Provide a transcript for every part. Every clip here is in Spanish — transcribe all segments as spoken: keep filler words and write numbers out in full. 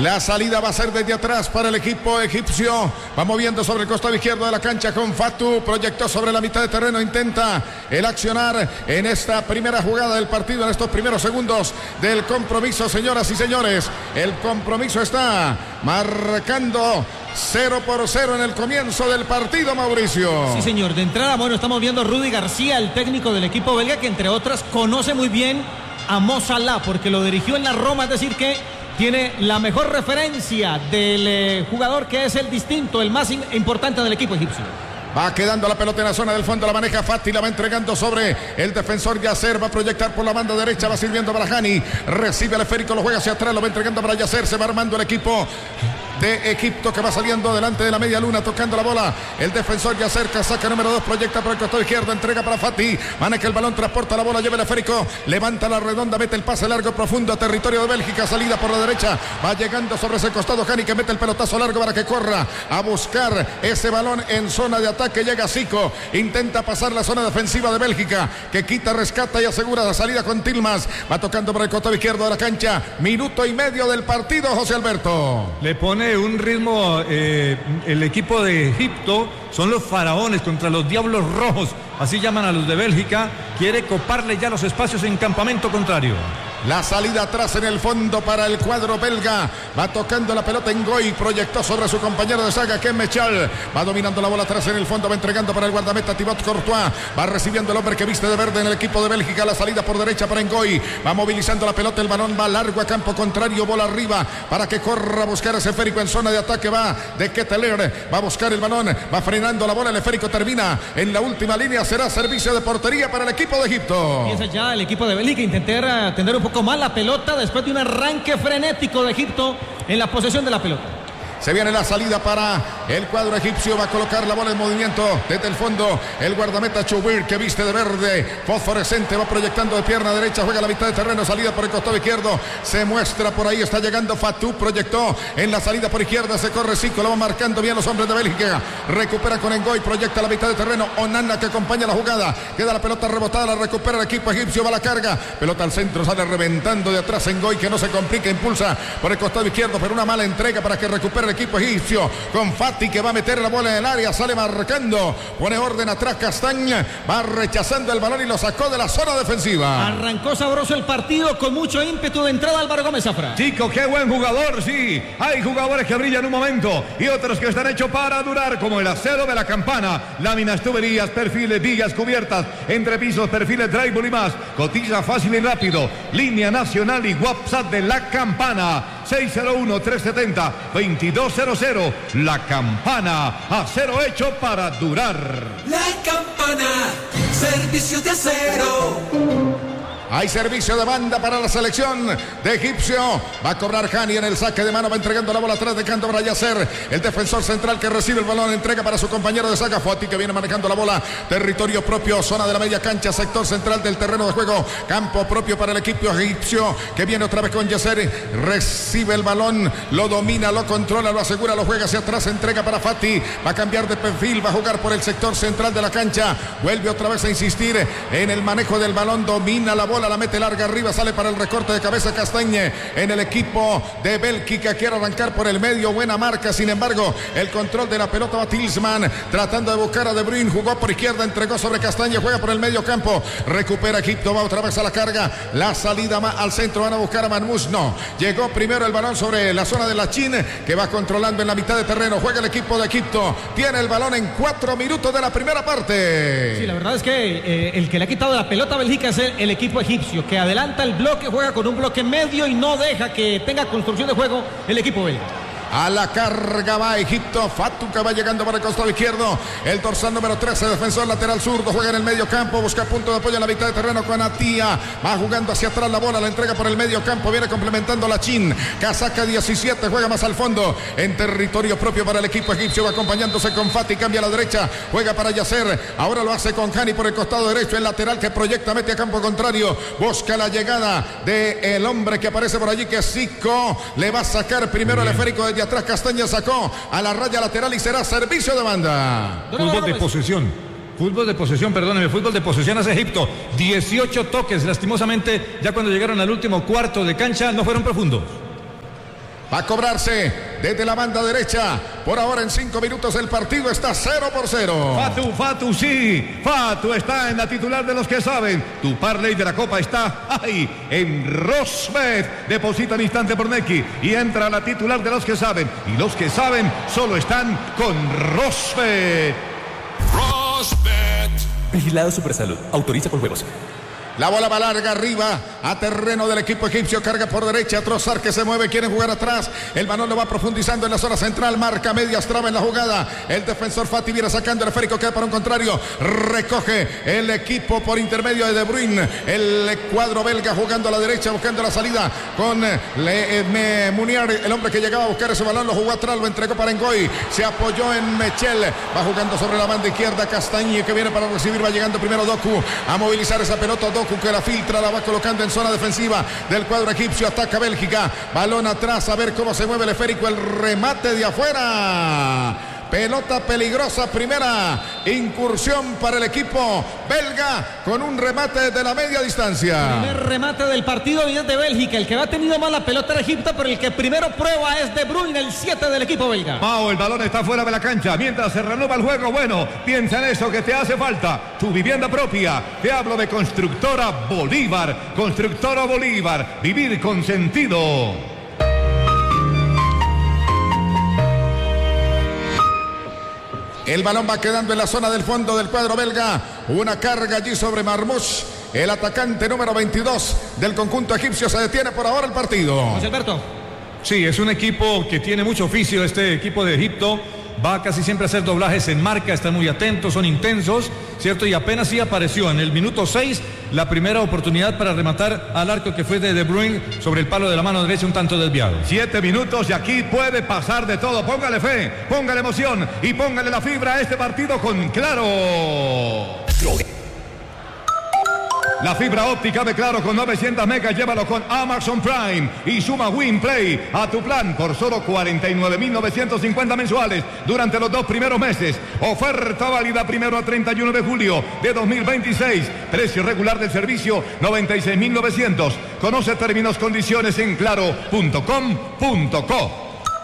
La salida va a ser desde atrás para el equipo egipcio. Va moviendo sobre el costado izquierdo de la cancha con Fatu. Proyectó sobre la mitad de terreno. Intenta el accionar en esta primera jugada del partido, en estos primeros segundos del compromiso, señoras y señores. El compromiso está marcando cero por cero en el comienzo del partido, Mauricio. Sí, señor. De entrada, bueno, estamos viendo a Rudy García, el técnico del equipo belga, que entre otras conoce muy bien a Mo Salah, porque lo dirigió en la Roma, es decir que tiene la mejor referencia del eh, jugador que es el distinto, el más importante del equipo egipcio. Va quedando la pelota en la zona del fondo, la maneja Fati, la va entregando sobre el defensor Yasser, va a proyectar por la banda derecha, va sirviendo Brahani, recibe el esférico, lo juega hacia atrás, lo va entregando para Yasser, se va armando el equipo de Egipto que va saliendo delante de la media luna, tocando la bola, el defensor Yasser, casaca número dos, proyecta por el costado izquierdo, entrega para Fati, maneja el balón, transporta la bola, lleva el esférico, levanta la redonda, mete el pase largo, profundo a territorio de Bélgica, salida por la derecha, va llegando sobre ese costado Hani, que mete el pelotazo largo para que corra a buscar ese balón en zona de ataque, llega Zico, intenta pasar la zona defensiva de Bélgica, que quita, rescata y asegura la salida con Tillmans, va tocando por el costado izquierdo de la cancha, minuto y medio del partido, José Alberto. Le pone un ritmo eh, el equipo de Egipto, son los faraones contra los diablos rojos, así llaman a los de Bélgica, quiere coparle ya los espacios en campamento contrario. La salida atrás en el fondo para el cuadro belga. Va tocando la pelota en Ngoy. Proyectó sobre su compañero de saga, Ken Mechal. Va dominando la bola atrás en el fondo. Va entregando para el guardameta Thibaut Courtois. Va recibiendo el hombre que viste de verde en el equipo de Bélgica. La salida por derecha para Ngoy. Va movilizando la pelota. El balón va largo a campo contrario. Bola arriba para que corra a buscar ese esférico en zona de ataque. Va de Ketteler. Va a buscar el balón. Va frenando la bola. El esférico termina en la última línea. Será servicio de portería para el equipo de Egipto. Piensa ya el equipo de Bélgica intentar atender un poco más la pelota después de un arranque frenético de Egipto en la posesión de la pelota. Se viene la salida para el cuadro egipcio. Va a colocar la bola en movimiento desde el fondo. El guardameta Choubir, que viste de verde fosforescente, va proyectando de pierna derecha. Juega a la mitad de terreno. Salida por el costado izquierdo. Se muestra por ahí. Está llegando Fatou. Proyectó en la salida por izquierda. Se corre Zico. Lo va marcando bien los hombres de Bélgica. Recupera con Ngoy. Proyecta a la mitad de terreno. Onana, que acompaña la jugada. Queda la pelota rebotada. La recupera el equipo egipcio. Va a la carga. Pelota al centro. Sale reventando de atrás Ngoy, que no se complica. Impulsa por el costado izquierdo. Pero una mala entrega para que recupere el equipo egipcio con Fati, que va a meter la bola en el área, sale marcando, pone orden atrás Castaña, va rechazando el balón y lo sacó de la zona defensiva. Arrancó sabroso el partido con mucho ímpetu de entrada. Álvaro Gómez Zafra. Chico, qué buen jugador, sí. Hay jugadores que brillan un momento y otros que están hechos para durar, como el acero de la Campana, láminas, tuberías, perfiles, vigas, cubiertas, entrepisos, perfiles, drywall y más. Cotiza fácil y rápido. Línea nacional y WhatsApp de la Campana. seis cero uno, tres siete cero, dos dos cero cero. La Campana, acero hecho para durar. La Campana, servicio de acero. Hay servicio de banda para la selección de egipcio. Va a cobrar Hani en el saque de mano. Va entregando la bola atrás, dejando para Yasser. El defensor central que recibe el balón. Entrega para su compañero de saga, Fati, que viene manejando la bola. Territorio propio, zona de la media cancha, sector central del terreno de juego. Campo propio para el equipo egipcio, que viene otra vez con Yasser. Recibe el balón, lo domina, lo controla, lo asegura, lo juega hacia atrás. Entrega para Fati. Va a cambiar de perfil. Va a jugar por el sector central de la cancha. Vuelve otra vez a insistir en el manejo del balón. Domina la bola. La mete larga arriba, sale para el recorte de cabeza Castañe en el equipo de Bélgica. Quiere arrancar por el medio, buena marca. Sin embargo, el control de la pelota va Tillmans, tratando de buscar a De Bruyne. Jugó por izquierda, entregó sobre Castañe, juega por el medio campo. Recupera Egipto, va otra vez a la carga. La salida más al centro, van a buscar a Manmus. No, llegó primero el balón sobre la zona de la China, que va controlando en la mitad de terreno. Juega el equipo de Egipto, tiene el balón en cuatro minutos de la primera parte. Sí, la verdad es que eh, el que le ha quitado la pelota a Bélgica es el, el equipo egipcio, que adelanta el bloque, juega con un bloque medio y no deja que tenga construcción de juego el equipo belga. A la carga va Egipto. Fatou, que va llegando para el costado izquierdo. El dorsal número trece, defensor lateral zurdo. Juega en el medio campo. Busca punto de apoyo en la mitad de terreno con Atia. Va jugando hacia atrás la bola. La entrega por el medio campo. Viene complementando la Chin. Casaca diecisiete. Juega más al fondo. En territorio propio para el equipo egipcio. Va acompañándose con Fati. Cambia a la derecha. Juega para Yasser. Ahora lo hace con Hani por el costado derecho. El lateral que proyecta. Mete a campo contrario. Busca la llegada del hombre que aparece por allí, que es Zico. Le va a sacar primero el esférico desde atrás. Castaña sacó a la raya lateral y será servicio de banda. Fútbol de posesión. Fútbol de posesión, perdóneme, fútbol de posesión hace Egipto. dieciocho toques, lastimosamente, ya cuando llegaron al último cuarto de cancha no fueron profundos. Va a cobrarse desde la banda derecha. Por ahora en cinco minutos el partido está cero por cero. Fatu, Fatu, sí. Fatu está en la titular de los que saben. Tu parlay de la Copa está ahí en Rosbet. Deposita al instante por Neki y entra a la titular de los que saben. Y los que saben solo están con Rosbet. Rosbet. Vigilado Supersalud. Autoriza con juegos. La bola va larga arriba a terreno del equipo egipcio. Carga por derecha. Trossard que se mueve. Quieren jugar atrás. El balón lo va profundizando en la zona central. Marca medias. Traba en la jugada. El defensor Fati viene sacando el esférico. Queda para un contrario. Recoge el equipo por intermedio de De Bruyne. El cuadro belga jugando a la derecha. Buscando la salida con Le, eh, Munier. El hombre que llegaba a buscar ese balón. Lo jugó atrás. Lo entregó para Ngoy. Se apoyó en Mechel. Va jugando sobre la banda izquierda. Castañe que viene para recibir. Va llegando primero Doku a movilizar esa pelota. Doku que la filtra, la va colocando en zona defensiva del cuadro egipcio. Ataca Bélgica, balón atrás, a ver cómo se mueve el esférico, el remate de afuera. Pelota peligrosa, primera incursión para el equipo belga con un remate de la media distancia. Primer remate del partido y es de Bélgica. El que ha tenido más la pelota era Egipto, pero el que primero prueba es De Bruyne, el siete del equipo belga. Mao, el balón está fuera de la cancha mientras se renueva el juego. Bueno, piensa en eso que te hace falta. Tu vivienda propia. Te hablo de Constructora Bolívar. Constructora Bolívar. Vivir con sentido. El balón va quedando en la zona del fondo del cuadro belga. Una carga allí sobre Marmoush. El atacante número veintidós del conjunto egipcio. Se detiene por ahora el partido. José Alberto. Sí, es un equipo que tiene mucho oficio, este equipo de Egipto. Va casi siempre a hacer doblajes en marca, están muy atentos, son intensos, ¿cierto? Y apenas sí apareció en el minuto seis la primera oportunidad para rematar al arco que fue de De Bruyne sobre el palo de la mano derecha, un tanto desviado. Siete minutos y aquí puede pasar de todo. Póngale fe, póngale emoción y póngale la fibra a este partido con Claro. La fibra óptica de Claro con novecientos megas, llévalo con Amazon Prime y suma WinPlay a tu plan por solo cuarenta y nueve mil novecientos cincuenta mensuales durante los dos primeros meses. Oferta válida primero a treinta y uno de julio de dos mil veintiséis. Precio regular del servicio noventa y seis mil novecientos. Conoce términos, condiciones en claro punto com punto co.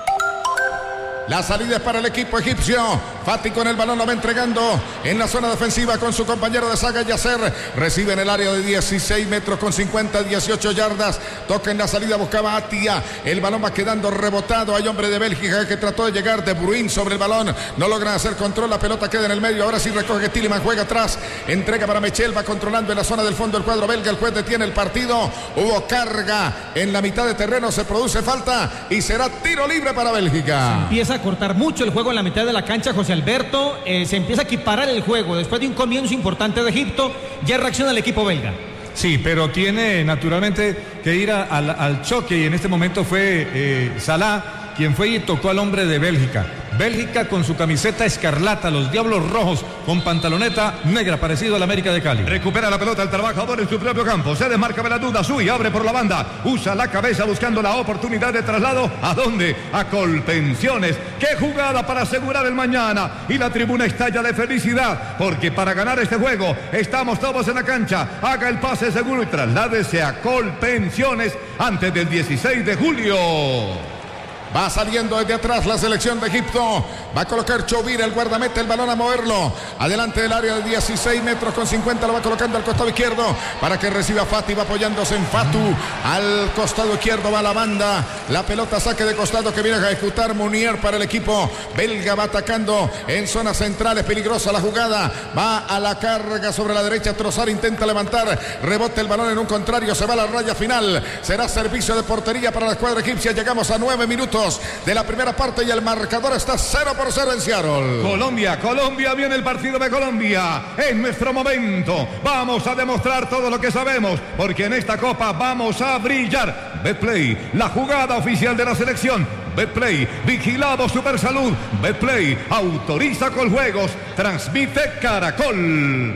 La salida es para el equipo egipcio. Fati con el balón lo va entregando en la zona defensiva con su compañero de saga Yasser. Recibe en el área de dieciséis metros con cincuenta, dieciocho yardas. Toca en la salida, buscaba Atia. El balón va quedando rebotado. Hay hombre de Bélgica que trató de llegar. De Bruyne sobre el balón. No logran hacer control. La pelota queda en el medio. Ahora sí recoge Tielemans. Juega atrás. Entrega para Mechel. Va controlando en la zona del fondo el cuadro belga. El juez detiene el partido. Hubo carga en la mitad de terreno. Se produce falta y será tiro libre para Bélgica. Se empieza a cortar mucho el juego en la mitad de la cancha, José Alberto. Eh, se empieza a equiparar el juego después de un comienzo importante de Egipto. Ya reacciona el equipo belga. Sí, pero tiene naturalmente que ir a, al, al choque y en este momento fue eh, Salah quien fue y tocó al hombre de Bélgica. Bélgica con su camiseta escarlata, los Diablos Rojos con pantaloneta negra, parecido a la América de Cali. Recupera la pelota el trabajador en su propio campo. Se desmarca de la duda. Sui abre por la banda. Usa la cabeza buscando la oportunidad de traslado. ¿A dónde? A Colpensiones. ¡Qué jugada para asegurar el mañana! Y la tribuna estalla de felicidad porque para ganar este juego estamos todos en la cancha. Haga el pase seguro y trasládese a Colpensiones antes del dieciséis de julio. Va saliendo desde atrás la selección de Egipto. Va a colocar Chovir, el guardameta, el balón a moverlo. Adelante del área de dieciséis metros con cincuenta. Lo va colocando al costado izquierdo para que reciba Fati. Va apoyándose en Fatu. Al costado izquierdo va la banda. La pelota saque de costado que viene a ejecutar Munier para el equipo belga. Va atacando en zona central. Es peligrosa la jugada. Va a la carga sobre la derecha. Trossard intenta levantar. Rebota el balón en un contrario. Se va a la raya final. Será servicio de portería para la escuadra egipcia. Llegamos a nueve minutos de la primera parte y el marcador está cero por cero en Seattle. Colombia, Colombia, viene el partido de Colombia. Es nuestro momento. Vamos a demostrar todo lo que sabemos, porque en esta copa vamos a brillar. Betplay, la jugada oficial de la selección. Betplay, vigilado Supersalud. Betplay, autoriza con juegos. Transmite Caracol.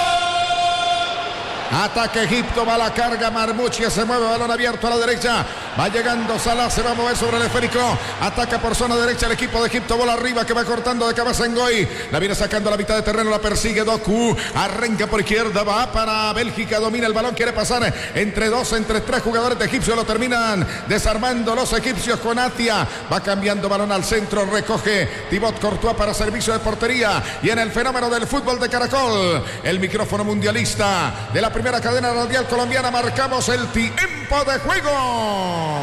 Ataque Egipto, va a la carga, Marmoush se mueve, balón abierto a la derecha, Va llegando Salah, se va a mover sobre el esférico. Ataca por zona derecha el equipo de Egipto. Bola arriba que va cortando de cabeza en Ngoy. La viene sacando a la mitad de terreno, la persigue Doku. Arranca por izquierda, va para Bélgica. Domina el balón, quiere pasar entre dos, entre tres jugadores de Egipcio. Lo terminan desarmando los egipcios con Atia. Va cambiando balón al centro, recoge Thibaut Courtois para servicio de portería. Y en el fenómeno del fútbol de Caracol, el micrófono mundialista de la primera cadena radial colombiana, marcamos el tiempo de juego.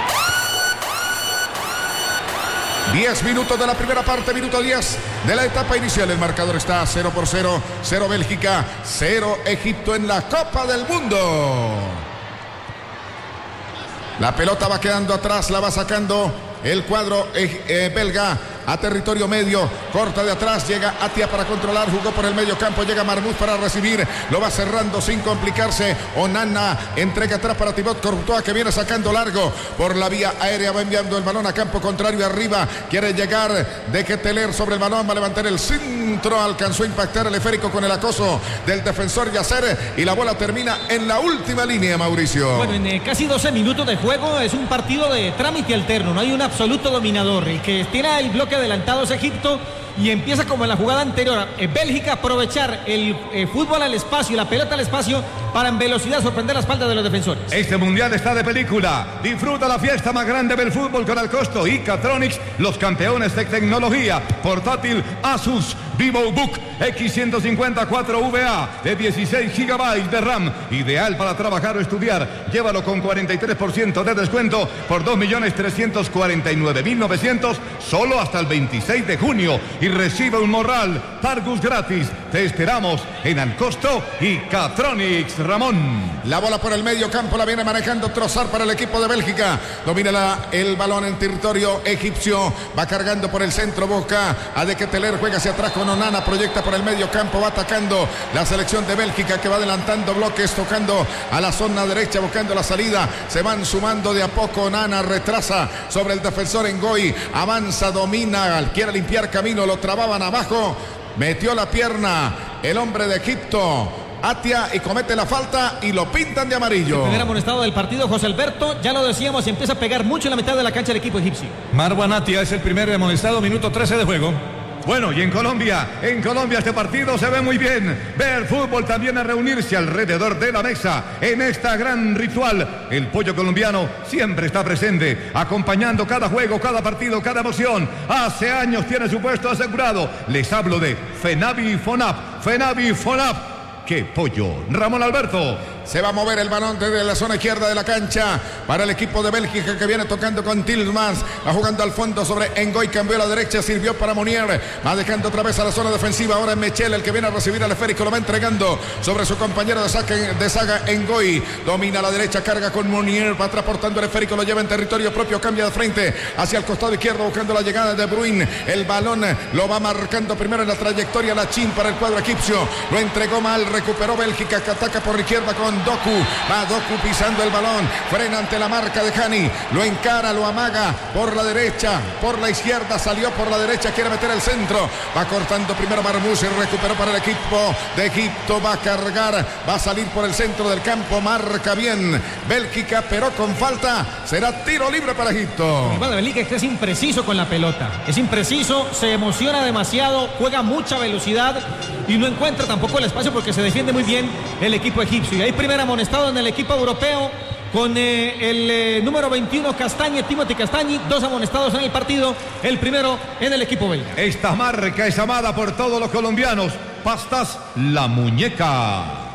diez minutos de la primera parte, minuto diez de la etapa inicial. El marcador está cero por cero. cero Bélgica, cero Egipto en la Copa del Mundo. La pelota va quedando atrás, la va sacando el cuadro eh, eh, belga a territorio medio, corta de atrás, llega Atia para controlar, jugó por el medio campo, llega Marmoush para recibir, lo va cerrando sin complicarse. Onana entrega atrás para Thibaut Courtois que viene sacando largo por la vía aérea, va enviando el balón a campo contrario arriba, quiere llegar de Ketelaere sobre el balón, va a levantar el centro, alcanzó a impactar el esférico con el acoso del defensor Yasser y la bola termina en la última línea, Mauricio. Bueno, en eh, casi doce minutos de juego es un partido de trámite alterno, no hay un absoluto dominador, el que tiene el bloque adelantado es Egipto y empieza como en la jugada anterior. eh, Bélgica aprovechar el eh, fútbol al espacio, la pelota al espacio para en velocidad sorprender la espalda de los defensores. Este mundial está de película. Disfruta la fiesta más grande del fútbol con el costo Icatronics, los campeones de tecnología. Portátil Asus VivoBook X ciento cincuenta cuatro V A de dieciséis gigabytes de RAM, ideal para trabajar o estudiar. Llévalo con cuarenta y tres por ciento de descuento por dos millones trescientos cuarenta y nueve mil novecientos solo hasta el veintiséis de junio y recibe un morral Targus gratis. Te esperamos en Alcosto y Catronics, Ramón. La bola por el medio campo la viene manejando Trossard para el equipo de Bélgica. Domina la, el balón en territorio egipcio. Va cargando por el centro, busca a De Ketelaere, juega hacia atrás con Onana, proyecta por el medio campo, va atacando la selección de Bélgica que va adelantando bloques, tocando a la zona derecha, buscando la salida. Se van sumando de a poco. Onana retrasa sobre el defensor Ngoy, avanza, domina, quiere limpiar camino, lo trababan abajo, metió la pierna el hombre de Egipto, Atia, y comete la falta y lo pintan de amarillo. El primer amonestado del partido, José Alberto, ya lo decíamos, empieza a pegar mucho en la mitad de la cancha el equipo egipcio. Marwan Atia es el primer amonestado, minuto trece de juego. Bueno, y en Colombia, en Colombia este partido se ve muy bien. Ver fútbol también a reunirse alrededor de la mesa en esta gran ritual. El pollo colombiano siempre está presente, acompañando cada juego, cada partido, cada emoción. Hace años tiene su puesto asegurado. Les hablo de Fenavi Fonap. Fenavi Fonap. ¡Qué pollo! Ramón Alberto. Se va a mover el balón desde la zona izquierda de la cancha para el equipo de Bélgica que viene tocando con Tielemans. Va jugando al fondo sobre Ngoy, cambió a la derecha, sirvió para Monier. Va dejando otra vez a la zona defensiva. Ahora es Mechel el que viene a recibir al esférico. Lo va entregando sobre su compañero de, saque, de saga Ngoy. Domina a la derecha, carga con Monier. Va transportando el esférico, lo lleva en territorio propio. Cambia de frente hacia el costado izquierdo buscando la llegada de Bruyne. El balón lo va marcando primero en la trayectoria Lachin para el cuadro egipcio. Lo entregó mal, recuperó Bélgica que ataca por la izquierda con Doku. Va Doku pisando el balón, frena ante la marca de Hani, lo encara, lo amaga por la derecha, por la izquierda, salió por la derecha, quiere meter el centro, va cortando primero Marmoush y recuperó para el equipo de Egipto, va a cargar, va a salir por el centro del campo, marca bien Bélgica, pero con falta, será tiro libre para Egipto. El Bélgica es impreciso con la pelota, es impreciso, se emociona demasiado, juega mucha velocidad y no encuentra tampoco el espacio porque se defiende muy bien el equipo egipcio. Y hay primer amonestado en el equipo europeo con eh, el eh, número veintiuno Castañe, Timothy Castañe, dos amonestados en el partido, el primero en el equipo belga. Esta marca es amada por todos los colombianos. Pastas La Muñeca.